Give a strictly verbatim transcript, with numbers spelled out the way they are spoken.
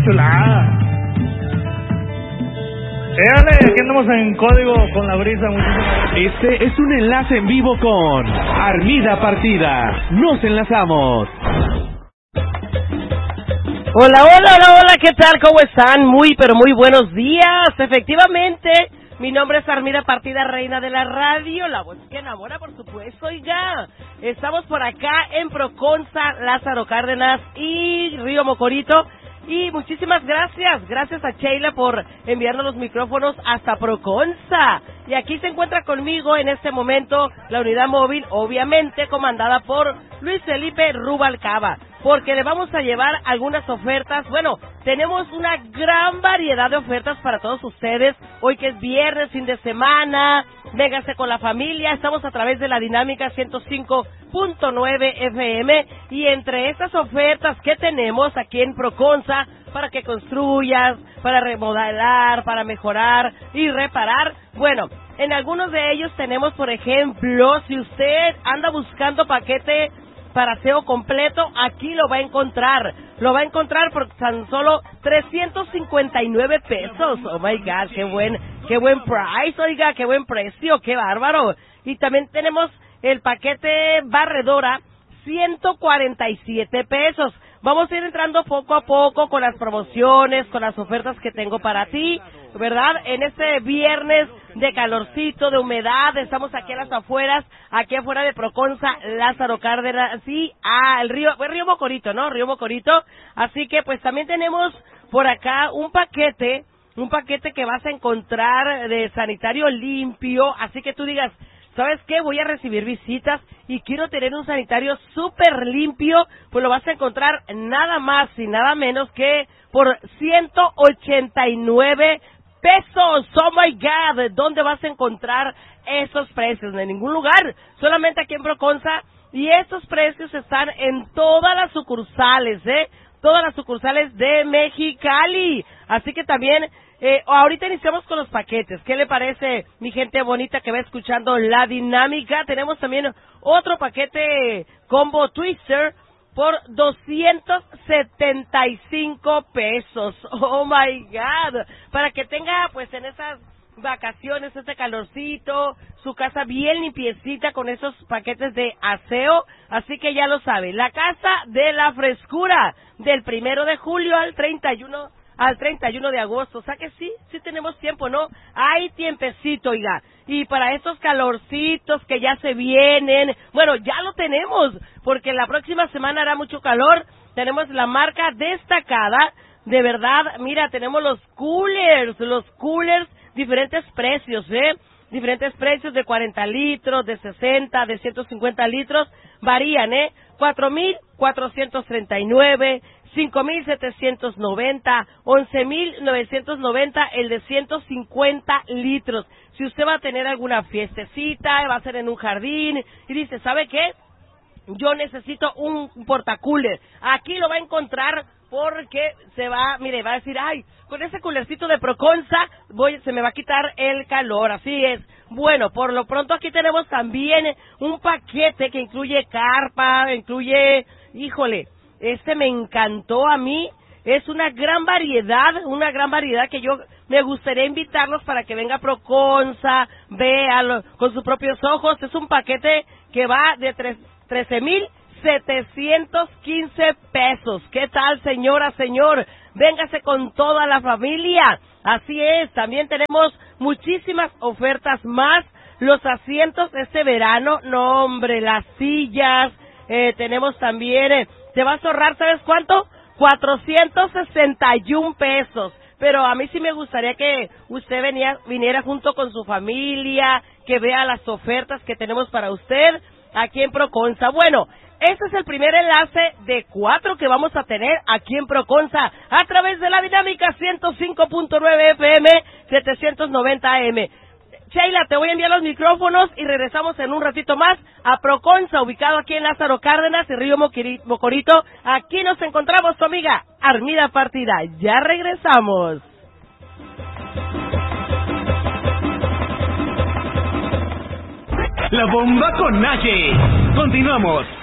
chulada. Éale, aquí andamos en código con la brisa. Muchísimas. Este es un enlace en vivo con Armida Partida. Nos enlazamos. Hola, hola, hola, hola, ¿qué tal? ¿Cómo están? Muy, pero muy buenos días. Efectivamente, mi nombre es Armida Partida, reina de la radio, la voz que enamora, por supuesto. Oiga, estamos por acá en Proconza, Lázaro Cárdenas y Río Mocorito. Y muchísimas gracias, gracias a Sheila por enviarnos los micrófonos hasta Proconza. Y aquí se encuentra conmigo en este momento la unidad móvil, obviamente comandada por Luis Felipe Rubalcaba, porque le vamos a llevar algunas ofertas. Bueno, tenemos una gran variedad de ofertas para todos ustedes. Hoy que es viernes, fin de semana, véngase con la familia. Estamos a través de la Dinámica ciento cinco punto nueve F M. Y entre estas ofertas que tenemos aquí en Proconza, para que construyas, para remodelar, para mejorar y reparar, bueno, en algunos de ellos tenemos, por ejemplo, si usted anda buscando paquete para aseo completo, aquí lo va a encontrar. Lo va a encontrar por tan solo trescientos cincuenta y nueve pesos. Oh my God, qué buen, qué buen price, oiga, qué buen precio, qué bárbaro. Y también tenemos el paquete barredora, ciento cuarenta y siete pesos. Vamos a ir entrando poco a poco con las promociones, con las ofertas que tengo para ti, ¿verdad? En este viernes de calorcito, de humedad, estamos aquí a las afueras, aquí afuera de Proconza, Lázaro Cárdenas, sí, ah, el río, el río Mocorito, ¿no? Río Mocorito. Así que pues también tenemos por acá un paquete, un paquete que vas a encontrar de sanitario limpio, así que tú digas, ¿sabes qué? Voy a recibir visitas y quiero tener un sanitario súper limpio, pues lo vas a encontrar nada más y nada menos que por ciento ochenta y nueve pesos. Oh my God, ¿dónde vas a encontrar esos precios? En ningún lugar, solamente aquí en Proconza, y estos precios están en todas las sucursales, ¿eh? Todas las sucursales de Mexicali. Así que también, eh, ahorita iniciamos con los paquetes. ¿Qué le parece, mi gente bonita que va escuchando la dinámica? Tenemos también otro paquete combo Twister por doscientos setenta y cinco pesos. Oh my God. Para que tenga, pues, en esas vacaciones, este calorcito, su casa bien limpiecita con esos paquetes de aseo. Así que ya lo sabe, la casa de la frescura, del primero de julio al treinta y uno al treinta y uno de agosto, o sea que sí, sí tenemos tiempo, ¿no? Hay tiempecito, oiga, y para estos calorcitos que ya se vienen, bueno, ya lo tenemos, porque la próxima semana hará mucho calor. Tenemos la marca destacada, de verdad, mira, tenemos los coolers, los coolers, diferentes precios, ¿eh? Diferentes precios de cuarenta litros, de sesenta, de ciento cincuenta litros, varían, ¿eh? cuatro mil cuatrocientos treinta y nueve, cinco mil setecientos noventa, once mil novecientos noventa, el de ciento cincuenta litros. Si usted va a tener alguna fiestecita, va a ser en un jardín, y dice, ¿sabe qué? Yo necesito un portacooler. Aquí lo va a encontrar porque se va, mire, va a decir, ay, con ese culercito de Proconza voy, se me va a quitar el calor, así es. Bueno, por lo pronto aquí tenemos también un paquete que incluye carpa, incluye, híjole, este me encantó a mí, es una gran variedad, una gran variedad que yo me gustaría invitarlos para que venga a Proconza, véalo con sus propios ojos. Es un paquete que va de trece mil setecientos quince pesos. ¿Qué tal, señora, señor? Véngase con toda la familia. Así es, también tenemos muchísimas ofertas más. Los asientos este verano, no hombre, las sillas, eh, tenemos también, eh, te vas a ahorrar, ¿sabes cuánto? cuatrocientos sesenta y un pesos. Pero a mí sí me gustaría que usted venía, viniera junto con su familia, que vea las ofertas que tenemos para usted aquí en Proconza. Bueno, este es el primer enlace de cuatro que vamos a tener aquí en Proconza a través de la Dinámica ciento cinco punto nueve F M, setecientos noventa A M. Sheila, te voy a enviar los micrófonos y regresamos en un ratito más a Proconza, ubicado aquí en Lázaro Cárdenas y Río Mocorito. Aquí nos encontramos, tu amiga Armida Partida. Ya regresamos. La bomba con Naye. Continuamos.